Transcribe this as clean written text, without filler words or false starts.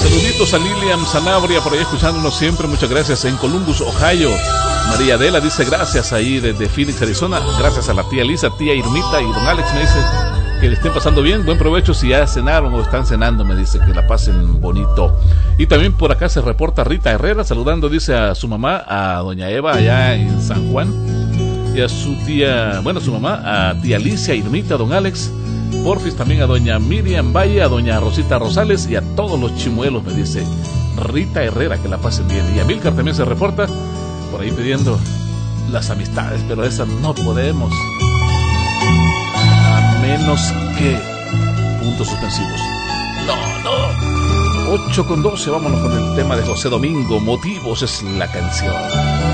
Saluditos a Lilian Sanabria por ahí escuchándonos siempre, muchas gracias en Columbus, Ohio. María Adela dice gracias ahí desde Phoenix, Arizona. Gracias a la tía Lisa, tía Irmita y don Alex me dice que le estén pasando bien. Buen provecho si ya cenaron o están cenando, me dice que la pasen bonito. Y también por acá se reporta Rita Herrera saludando, dice a su mamá, a doña Eva allá en San Juan. Y a su tía, bueno, su mamá, a tía Alicia, Irmita, don Alex, porfis también a doña Miriam Valle, a doña Rosita Rosales y a todos los chimuelos, me dice Rita Herrera, que la pasen bien. Y Amílcar también se reporta por ahí pidiendo las amistades, pero esas no podemos, a menos que puntos suspensivos. No. 8:12, vámonos con el tema de José Domingo, Motivos es la canción.